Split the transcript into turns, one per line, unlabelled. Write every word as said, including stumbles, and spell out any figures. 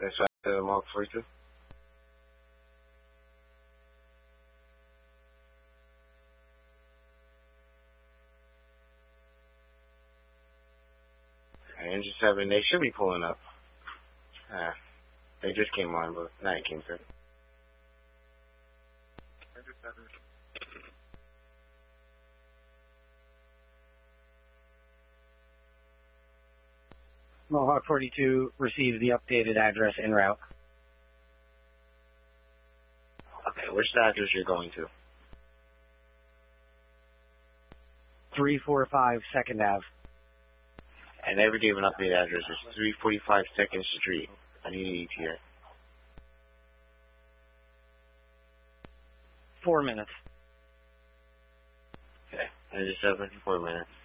That's right. Uh, Mark forty-two. And just seven, they should be pulling up. Uh, they just came on, but now it came through.
Mohawk forty-two received the updated address en route.
Okay, which address you're going to?
three forty-five second Ave.
I never gave an updated address. It's three forty-five second Street. I need an E T A.
Four minutes.
Okay, I just have four minutes.